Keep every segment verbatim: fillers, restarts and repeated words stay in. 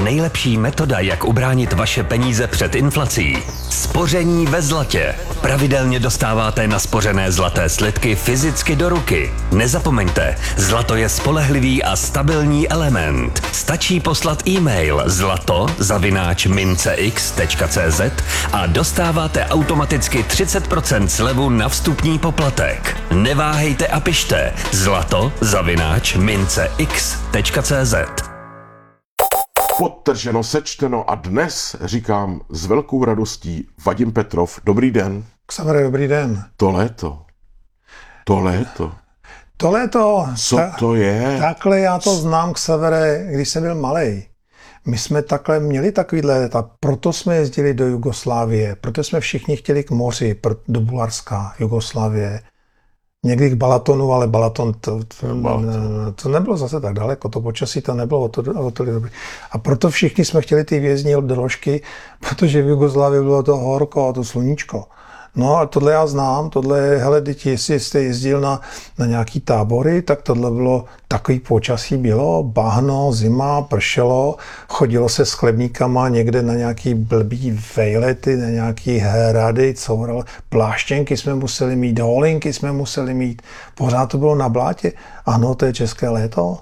Nejlepší metoda, jak ubránit vaše peníze před inflací. Spoření ve zlatě. Pravidelně dostáváte naspořené zlaté slitky fyzicky do ruky. Nezapomeňte, zlato je spolehlivý a stabilní element. Stačí poslat e-mail zlato zavináč mincex tečka cz a dostáváte automaticky třicet procent slevu na vstupní poplatek. Neváhejte a pište zlato zavináč mincex tečka cz. Podtrženo, sečteno a dnes říkám s velkou radostí Vadim Petrov. Dobrý den. Ksavere, dobrý den. To léto. To léto. To léto. Co ta, to je? Takhle já to znám, Ksavere, když jsem byl malej. My jsme takhle měli takovýhle léta, proto jsme jezdili do Jugoslávie, proto jsme všichni chtěli k moři, do Bulharska, Jugoslávie. Někdy k Balatonu, ale Balaton to, to, Balaton. to nebylo zase tak daleko, to počasí to nebylo o to, o to dobrý. A proto všichni jsme chtěli ty vězní doložky, protože v Jugoslávii bylo to horko a to sluníčko. No a tohle já znám, tohle, hele, děti, jestli jste jezdil na, na nějaký tábory, tak tohle bylo takový počasí bylo, bahno, zima, pršelo, chodilo se s chlebníkama někde na nějaký blbý vejlety, na nějaký hrady, co pláštěnky jsme museli mít, holinky jsme museli mít, pořád to bylo na blátě. Ano, to je české léto.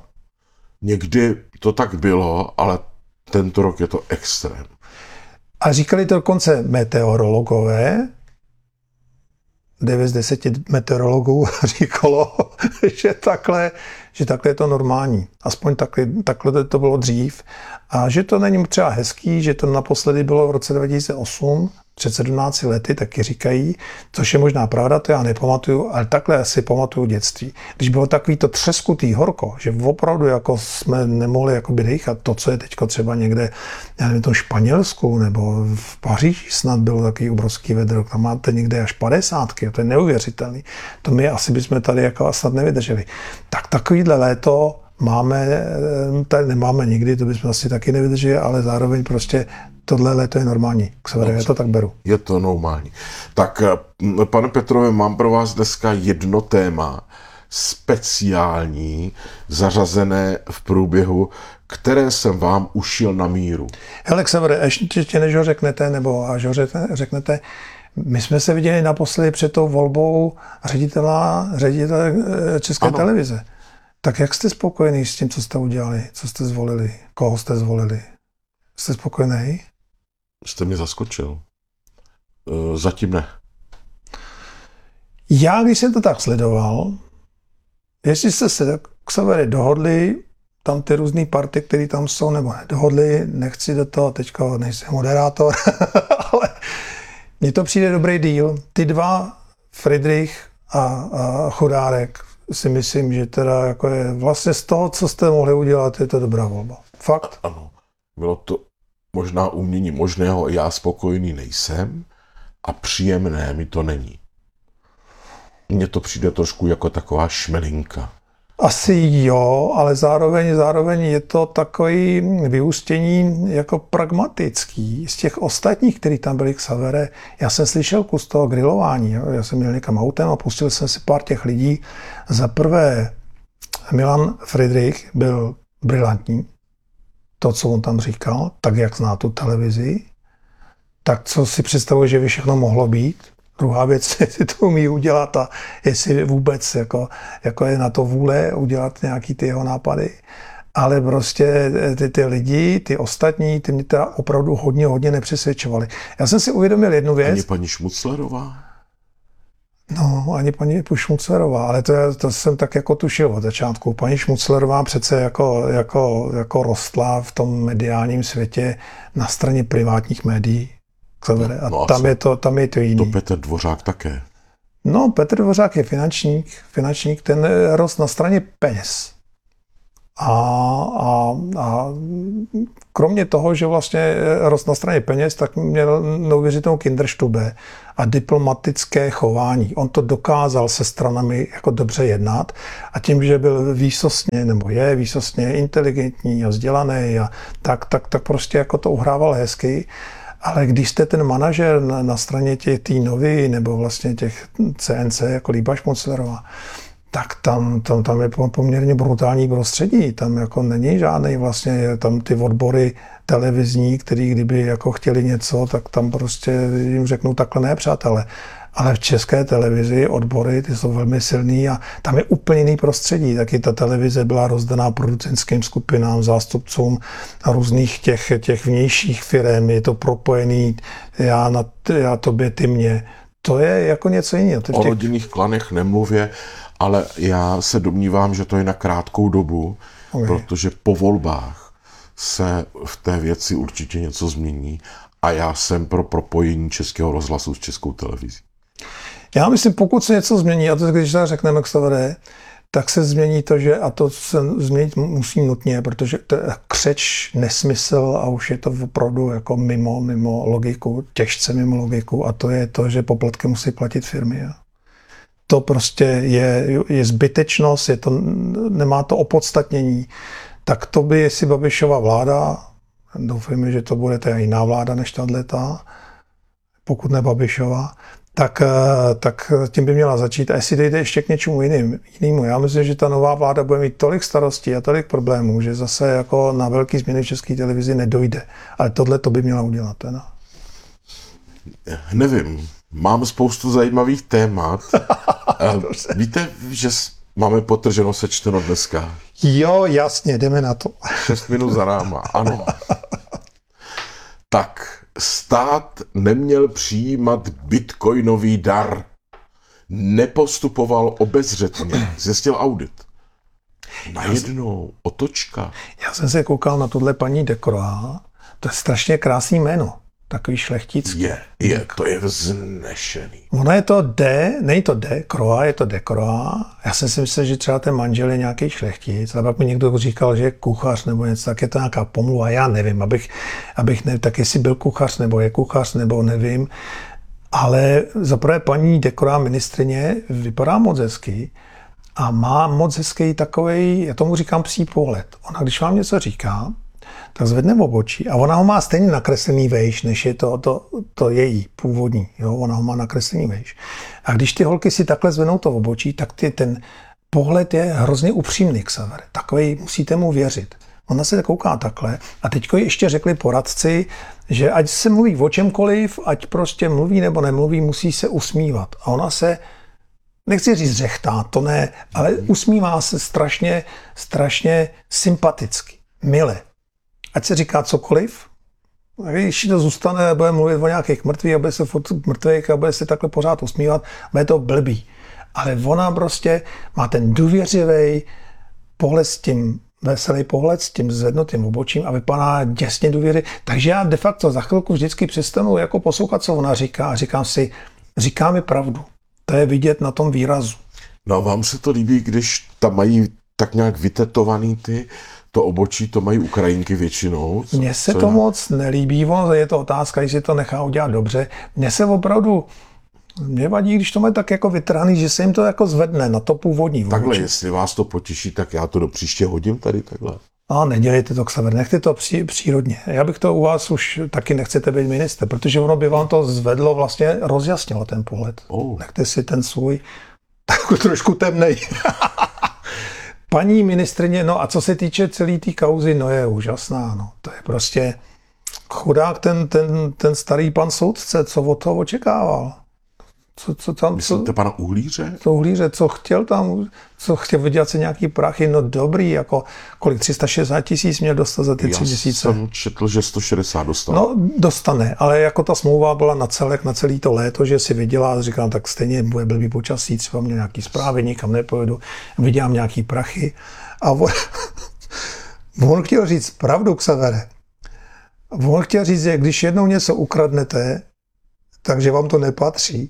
Někdy to tak bylo, ale tento rok je to extrém. A říkali to dokonce meteorologové, devět z deseti meteorologů říkalo, že takhle, že takhle je to normální. Aspoň takhle, takhle to bylo dřív. A že to není třeba hezký, že to naposledy bylo v roce dva tisíce osm, před sedmnácti lety, taky říkají, což je možná pravda, to já nepamatuju, ale takhle si pamatuju dětství. Když bylo takový to třeskutý horko, že opravdu jako jsme nemohli jakoby dýchat, to, co je teďko třeba někde, já nevím, to Španělsku nebo v Paříži snad bylo takový obrovský vedro, tam máte někde až padesátky, to je neuvěřitelný. To my asi bychom tady jako snad nevydrželi. Tak takovýhle léto máme, tady nemáme nikdy, to bychom asi taky nevydrželi, ale zároveň prostě tohle léto je normální. Ksavere, já to tak beru. Je to normální. Tak, pane Petrove, mám pro vás dneska jedno téma speciální, zařazené v průběhu, které jsem vám ušil na míru. Hele, Ksavere, ještě než ho řeknete, nebo až ho řeknete, my jsme se viděli naposledy před tou volbou ředitela, ředitele České ano. televize. Tak jak jste spokojený s tím, co jste udělali? Co jste zvolili? Koho jste zvolili? Jste spokojený? Jste mě zaskočil. E, zatím ne. Já, když jsem to tak sledoval, jestli jste se k Ksavere dohodli, tam ty různý party, které tam jsou, nebo nedohodli, nechci do toho, teďka nejsem moderátor, ale mně to přijde dobrý díl. Ty dva, Friedrich a, a Chudárek, si myslím, že teda jako je vlastně z toho, co jste mohli udělat, je to dobrá volba. Fakt? Ano. Bylo to možná umění možného, já spokojený nejsem a příjemné mi to není. Mně to přijde trošku jako taková šmelinka. Asi jo, ale zároveň, zároveň je to takový vyústění jako pragmatický. Z těch ostatních, kteří tam byli, Ksavere, já jsem slyšel kus toho grilování. Jo? Já jsem měl někam autem a pustil jsem si pár těch lidí. Za prvé Milan Friedrich byl brilantní. To, co on tam říkal, tak jak zná tu televizi, tak co si představuje, že by všechno mohlo být. Druhá věc, jestli to umí udělat a jestli vůbec jako, jako je na to vůle udělat nějaký ty jeho nápady. Ale prostě ty, ty lidi, ty ostatní, ty mě teda opravdu hodně, hodně nepřesvědčovali. Já jsem si uvědomil jednu věc. Ani paní Šmuclerová? No, ani paní Šmuclerová, ale to, to jsem tak jako tušil od začátku. Paní Šmuclerová přece jako, jako, jako rostla v tom mediálním světě na straně privátních médií. A no, tam, je to, tam je to jiný. To Petr Dvořák také. No, Petr Dvořák je finančník. Finančník, ten rost na straně peněz. A, a, a kromě toho, že vlastně rost na straně peněz, tak měl neuvěřitelnou kinderstube a diplomatické chování. On to dokázal se stranami jako dobře jednat a tím, že byl výsostně, nebo je výsostně inteligentní a vzdělaný a tak, tak, tak prostě jako to uhrával hezky. Ale když jste ten manažer na, na straně těch tý nový nebo vlastně těch C N C jako Líba Šmuclerová, tak tam, tam, tam je poměrně brutální prostředí. Tam jako není žádný vlastně, tam ty odbory televizní, který kdyby jako chtěli něco, tak tam prostě jim řeknou takhle ne, přátelé. Ale v české televizi odbory, ty jsou velmi silný a tam je úplně jiný prostředí. Taky ta televize byla rozdaná producentským skupinám, zástupcům a různých těch, těch vnějších firem. Je to propojený, já, na, já tobě, ty mě. To je jako něco jiného. O rodinných klanech nemluvě, ale já se domnívám, že to je na krátkou dobu, okay. Protože po volbách se v té věci určitě něco změní a já jsem pro propojení Českého rozhlasu s Českou televizí. Já myslím, pokud se něco změní, a to když tak řekneme, jak se to vede, tak se změní to, že, a to se změnit musí nutně, protože to je křeč, nesmysl a už je to opravdu jako mimo, mimo logiku, těžce mimo logiku a to je to, že poplatky musí platit firmy. To prostě je, je zbytečnost, je to, nemá to opodstatnění. Tak to by, jestli Babišova vláda, doufejme, že to bude teda jiná vláda než tato, pokud ne Babišova, tak, tak tím by měla začít. A jestli dojde ještě k něčemu jiným, jinému. Já myslím, že ta nová vláda bude mít tolik starostí a tolik problémů, že zase jako na velký změny v České televizi nedojde. Ale tohle to by měla udělat. Teda. Nevím. Mám spoustu zajímavých témat. Víte, že máme potrženo sečteno dneska? Jo, jasně, jdeme na to. Šest minut za náma, ano. Tak, stát neměl přijímat bitcoinový dar. Nepostupoval obezřetně. Zjistil audit. Najednou otočka. Já jsem se koukal na tohle paní de Croix. To je strašně krásný jméno. Takový šlechtický. Je, je, to je vznešený. Ono je to D, není to D, Croix, je to de Croix. Já jsem si myslel, že třeba ten manžel je nějaký šlechtic, ale pak mi někdo říkal, že je kuchař nebo něco, tak je to nějaká pomluva, já nevím, abych, abych ne, tak jestli byl kuchař nebo je kuchař, nebo nevím. Ale zaprvé paní de Croix ministrině vypadá moc hezky a má moc hezký takovej, já tomu říkám psí pohled. Ona, když vám něco říká, tak zvedne obočí a ona ho má stejně nakreslený vejš, než je to, to, to její původní. Jo? Ona ho má nakreslený vejš. A když ty holky si takhle zvednou to obočí, tak ty, ten pohled je hrozně upřímný, Xaver. Takovej musíte mu věřit. Ona se kouká takhle a teďko ještě řekli poradci, že ať se mluví o čemkoliv, ať prostě mluví nebo nemluví, musí se usmívat. A ona se, nechci říct řechtá, to ne, ale usmívá se strašně, strašně sympaticky, mile. Ať se říká cokoliv, když to zůstane a bude mluvit o nějakých mrtvých a bude se furt mrtvých a bude se takhle pořád usmívat, bude to blbý. Ale ona prostě má ten důvěřivý pohled s tím, veselý pohled s tím zvednutým obočím a vypadá děsně důvěry. Takže já de facto za chvilku vždycky přestanu jako poslouchat, co ona říká a říkám si, říká mi pravdu. To je vidět na tom výrazu. No vám se to líbí, když tam mají tak nějak vytetovaný ty to obočí, to mají Ukrajinky většinou. Mně se Co to je? moc nelíbí, je to otázka, jestli to nechá udělat dobře. Mně se opravdu, mě vadí, když to má tak jako vytrhaný, že se jim to jako zvedne na to původní. Takhle, obočí. jestli vás to potěší, tak já to do příště hodím tady takhle. A nedělejte to, Xaver, nechte to pří, přírodně. Já bych to u vás už taky nechcete být ministr, protože ono by vám to zvedlo, vlastně rozjasnilo ten pohled. Oh. Nechte si ten svůj tak trošku temnej. Paní ministrině, no a co se týče celé té kauzy, no je úžasná, no. To je prostě chudák ten, ten, ten starý pan soudce, co od toho očekával. Co, co tam, Myslíte co, pana Uhlíře? co Uhlíře, co chtěl tam, co chtěl vydělat si nějaký prachy, no dobrý, jako kolik, tři sta šedesát tisíc měl dostat za ty tři měsíce. Já jsem četl, že sto šedesát dostal. No dostane, ale jako ta smlouva byla na celek, na celý to léto, že si vydělá, říkám, tak stejně bude blbý počasí, třeba mě nějaký zprávy, nikam nepojedu, vydělám nějaký prachy. A on, on chtěl říct pravdu, Xavere. On chtěl říct, že když jednou něco ukradnete, takže vám to nepatří.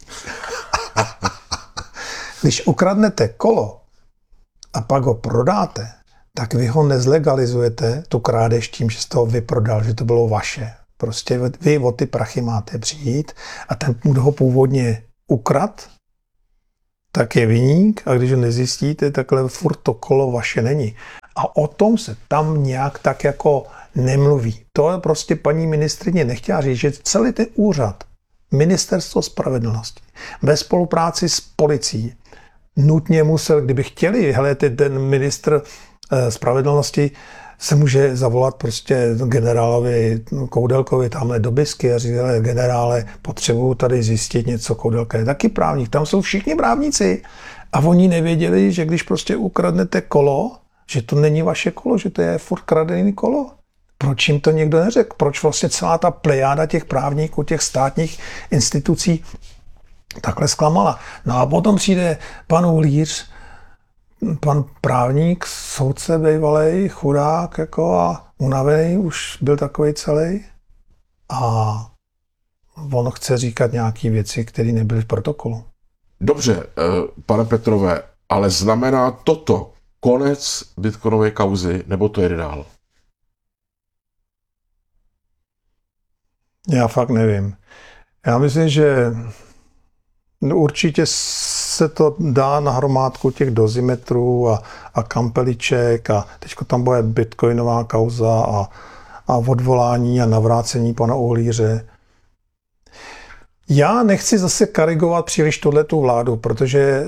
Když ukradnete kolo a pak ho prodáte, tak vy ho nezlegalizujete, tu krádež tím, že jste ho vyprodal, že to bylo vaše. Prostě vy o ty prachy máte přijít a ten, kdo ho původně ukrad, tak je viník a když ho nezjistíte, takhle furt to kolo vaše není. A o tom se tam nějak tak jako nemluví. To prostě paní ministryně nechtěla říct, že celý ten úřad, Ministerstvo spravedlnosti, ve spolupráci s policií, nutně musel, kdyby chtěli, hele, ten ministr spravedlnosti se může zavolat prostě generálovi Koudelkovi tamhle do Bisky a říct, hele, generále, potřebuju tady zjistit něco, Koudelka je taky právník, tam jsou všichni právníci. A oni nevěděli, že když prostě ukradnete kolo, že to není vaše kolo, že to je furt kradený kolo. Proč jim to někdo neřekl? Proč vlastně celá ta plejáda těch právníků, těch státních institucí takhle zklamala? No a potom přijde pan Uhlíř, pan právník, soudce bývalej, chudák jako a unavený, už byl takovej celý. A on chce říkat nějaké věci, které nebyly v protokolu. Dobře, pane Petrové, ale znamená toto konec bitcoinové kauzy, nebo to jde dál? Já fakt nevím. Já myslím, že určitě se to dá na hromádku těch dozimetrů a, a kampeliček a teďko tam bude bitcoinová kauza a, a odvolání a navrácení pana Uhlíře. Já nechci zase karigovat příliš tuhletu vládu, protože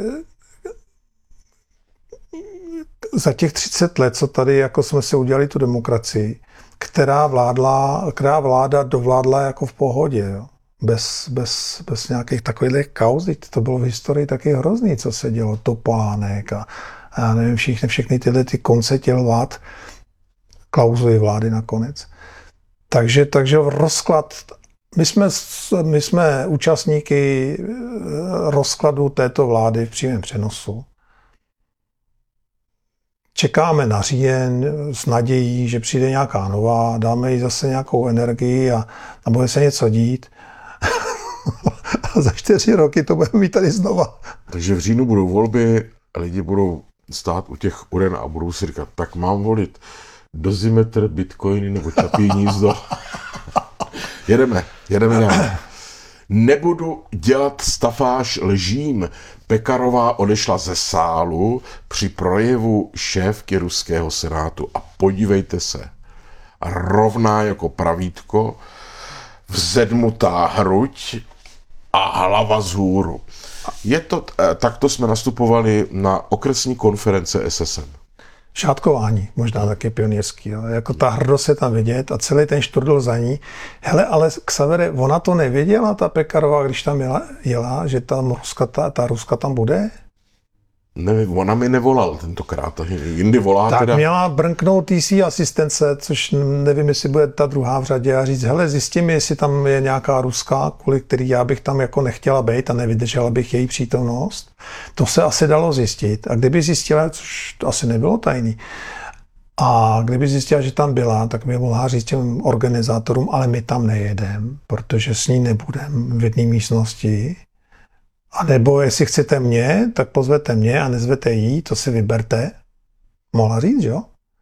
za těch třicet let, co tady jako jsme si udělali tu demokracii, která, vládla, která vláda dovládla jako v pohodě, jo? Bez, bez, bez nějakých takových kauz. To bylo v historii taky hrozný, co se dělo, Topánek a, a já nevím, všechny, všechny tyhle ty konce těch vlád, Klausovy vlády nakonec. Takže, takže rozklad, my jsme, my jsme účastníky rozkladu této vlády v přímém přenosu. Čekáme na říjen s nadějí, že přijde nějaká nová, dáme jí zase nějakou energii a, a bude se něco dít. A za čtyři roky to budeme mít tady znova. Takže v říjnu budou volby, lidi budou stát u těch uren a budou si říkat, tak mám volit dozimetr, bitcoiny nebo Čapí hnízdo. jedeme, jedeme dál. Nebudu dělat stafáž lžím. Pekarová odešla ze sálu při projevu šéfky ruského senátu. A podívejte se, rovná jako pravítko, vzedmutá hruď a hlava vzhůru. Je to, takto jsme nastupovali na okresní konference S S N. Šátkování, možná taky pionýrský, ale jako ta hrdost je tam vidět a celý ten šturdl za ní. Hele, ale Xavere, ona to nevěděla, ta Pekarová, když tam jela, jela že ta Ruska, ta, ta Ruska tam bude? Nevím, ona mi nevolala tentokrát, jindy volá tak teda. Tak měla brnknout T C asistence, což nevím, jestli bude ta druhá v řadě a říct, hele, zjistím, jestli tam je nějaká Ruská, kvůli který já bych tam jako nechtěla být a nevydržela bych její přítomnost. To se asi dalo zjistit. A kdyby zjistila, což to asi nebylo tajný, a kdyby zjistila, že tam byla, tak by mohla říct těm organizátorům, ale my tam nejedem, protože s ní nebudem v jedné místnosti. A nebo jestli chcete mě, tak pozvete mě a nezvete jí, to si vyberte. Mohla říct, jo?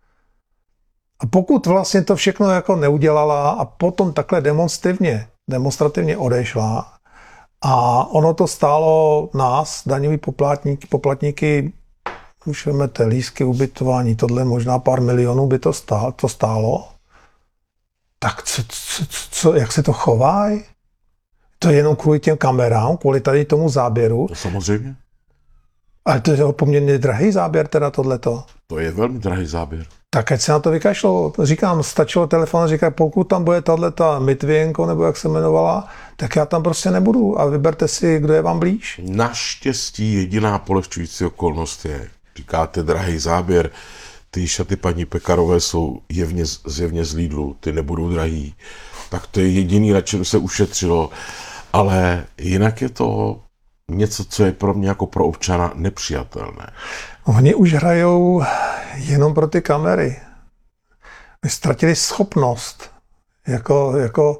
A pokud vlastně to všechno jako neudělala a potom takhle demonstrativně, demonstrativně odešla a ono to stálo nás, daňový poplatníky, poplatníky, už vemete lístky, ubytování, tohle možná pár milionů by to stálo, to stálo, tak co, co, co, jak se to chovají? To je jenom kvůli těm kamerám, kvůli tady tomu záběru. To samozřejmě. Ale to je poměrně drahý záběr teda tohleto. To je velmi drahý záběr. Tak ať se na to vykašlo. Říkám, stačilo telefon, říká, pokud tam bude tahleta Mitvěnko, nebo jak se jmenovala, tak já tam prostě nebudu a vyberte si, kdo je vám blíž. Naštěstí jediná polehčující okolnost je, říkáte drahý záběr, ty šaty paní Pekarové jsou jevně, zjevně z Lidlu, ty nebudou drahý. Tak to je jediný, na čem se ušetřilo. Ale jinak je to něco, co je pro mě jako pro občana nepřijatelné. Oni už hrajou jenom pro ty kamery. My ztratili schopnost jako, jako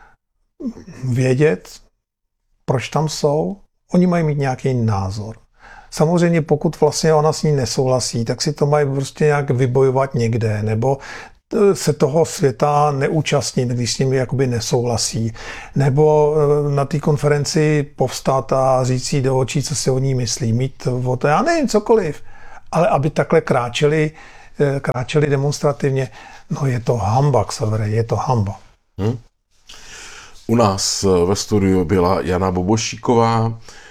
vědět, proč tam jsou. Oni mají mít nějaký názor. Samozřejmě pokud vlastně ona s ní nesouhlasí, tak si to mají prostě nějak vybojovat někde, nebo se toho světa neúčastnit, když s nimi jakoby nesouhlasí, nebo na té konferenci povstat a říct jí do očí, co si o ní myslí, mít o to, já nevím, cokoliv, ale aby takhle kráčeli, kráčeli demonstrativně, no je to hamba, Xavere, je to hamba. Hmm. U nás ve studiu byla Jana Bobošíková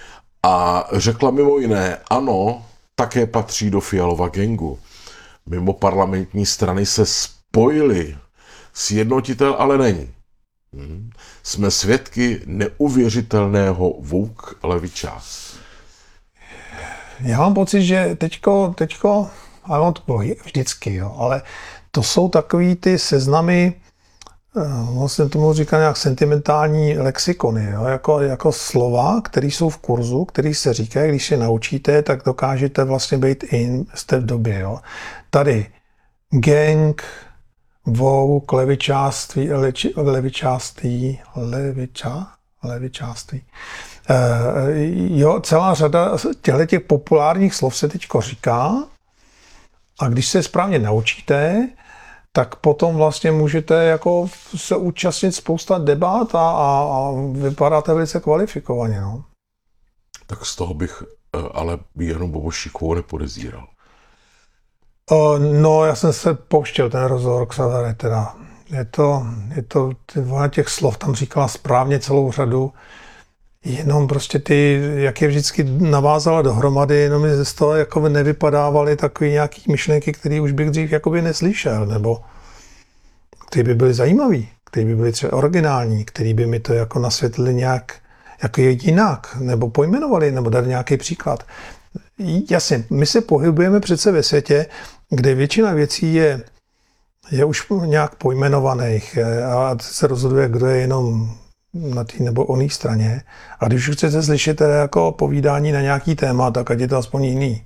A řekla mimo jiné, ano, také patří do Fialova gangu. Mimo parlamentní strany se spojily. Sjednotitel ale není. Hmm. Jsme svědky neuvěřitelného woke levičářství. Já mám pocit, že teďko, teďko, ale on to bylo vždycky, jo, ale to jsou takový ty seznamy, vlastně tomu říká nějak sentimentální lexikony, jo, jako, jako slova, které jsou v kurzu, který se říkají, když se naučíte, tak dokážete vlastně být in, jste v době. Jo. Tady gang, woke, levičářství, levičářství, leviča, levičářství. Uh, jo, celá řada těchto těch populárních slov se teďko říká a když se správně naučíte, tak potom vlastně můžete jako se účastnit spousta debat a, a, a vypadáte velice kvalifikovaně. No. Tak z toho bych ale Janu Bobošíkovou nepodezíral. Uh, no, já jsem se pouštěl ten rozhovor k Xavere, teda. Je to, je to, ona těch slov tam říkala správně celou řadu, jenom prostě ty, jak je vždycky navázala dohromady, jenom mi z toho jako nevypadávaly takové nějaké myšlenky, které už bych dřív jakoby neslyšel, nebo které by byly zajímavé, které by byly třeba originální, které by mi to jako nasvětlili nějak jako jinak, nebo pojmenovali, nebo dali nějaký příklad. Jasně, my se pohybujeme přece ve světě, kde většina věcí je, je už nějak pojmenovaných a se rozhoduje, kdo je jenom na té nebo oné straně. A když už chcete slyšet teda jako povídání na nějaký téma, tak ať je to aspoň jiný.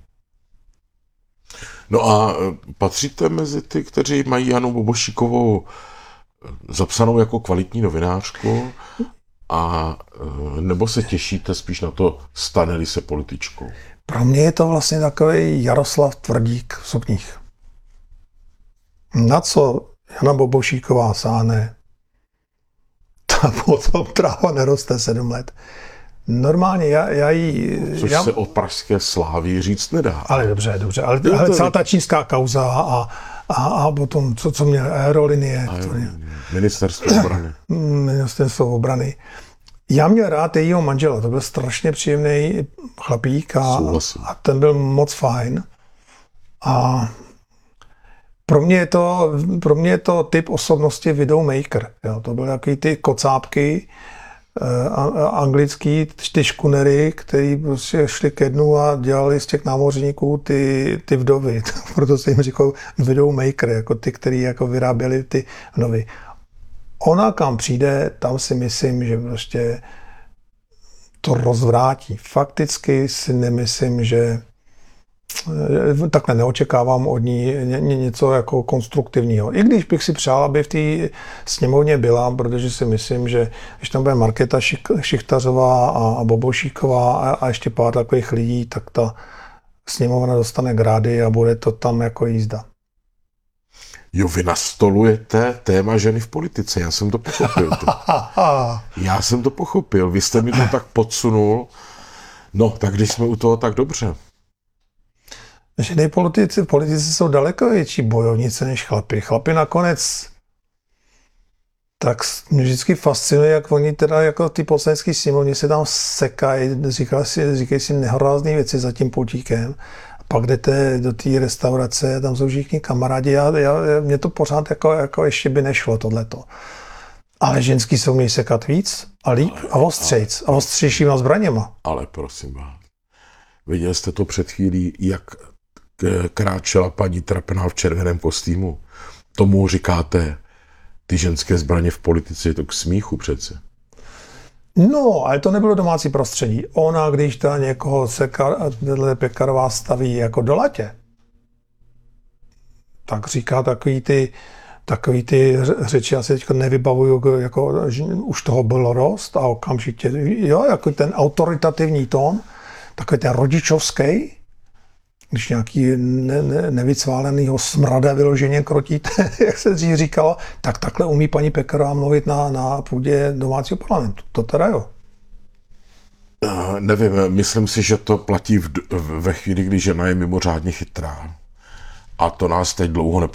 No a patříte mezi ty, kteří mají Janu Bobošíkovou zapsanou jako kvalitní novinářku a nebo se těšíte spíš na to, stane-li se političkou? Pro mě je to vlastně takový Jaroslav Tvrdík v sukních. Na co Jana Bobošíková sáhne, ta potom tráva neroste sedm let. Normálně já, já jí... Což já, se o pražské slávy říct nedá. Ale dobře, dobře. Ale, ale celá ta čínská kauza a, a, a potom, co, co měl aerolinie. Ministerstvo obrany. Ministerstvo obrany. Já měl rád jejího manžela, to byl strašně příjemný chlapík a, a ten byl moc fajn. A pro mě je to, pro mě je to typ osobnosti videomaker. Jo. To byly takový ty kocápky eh, anglický, ty škunery, který prostě šli ke dnu a dělali z těch námořníků ty, ty vdovy. Proto se jim říkal videomaker, jako ty, který jako vyráběli ty vdovy. Ona kam přijde, tam si myslím, že prostě to rozvrátí. Fakticky si nemyslím, že takhle neočekávám od ní něco jako konstruktivního. I když bych si přál, aby v té sněmovně byla, protože si myslím, že když tam bude Markéta Šichtařová a Bobošíková a, a ještě pár takových lidí, tak ta sněmovna dostane grády a bude to tam jako jízda. Jo, vy nastolujete téma ženy v politice, já jsem to pochopil. Já jsem to pochopil, vy jste mi to tak podsunul. No, tak když jsme u toho, tak dobře. Ženy politici, politici jsou daleko větší bojovnice než chlapi. Chlapi nakonec, tak mě vždycky fascinuje, jak oni teda jako ty poslanecký sněmovně se tam sekají, říkají si, říkají si nehorázné věci za tím pultíkem. Pak jdete do té restaurace, tam jsou všichni kamarádi, já, já, mě to pořád jako, jako ještě by nešlo tohleto. Ale ženský se umějí sekat víc a líp ale, a ostřejc a ostřejšíma zbraněma. Ale prosím vás, viděli jste to před chvílí, jak kráčela paní Trapná v červeném kostýmu. Tomu říkáte, ty ženské zbraně v politice, je to k smíchu přece. No, ale to nebylo domácí prostředí. Ona, když ta někoho se Pekarová staví jako do latě, tak říká takový ty, takový ty řeči, já si teď nevybavuju, jako, že už toho bylo dost a okamžitě, jo, jako ten autoritativní tón, takový ten rodičovský, když nějaký ne, ne, nevycválenýho smrada vyloženě krotíte, jak se dřív říkalo, tak takhle umí paní Pekarová mluvit na, na půdě domácího parlamentu. To teda jo. Uh, nevím, myslím si, že to platí v, v, ve chvíli, kdy žena je mimořádně chytrá. A to nás teď dlouho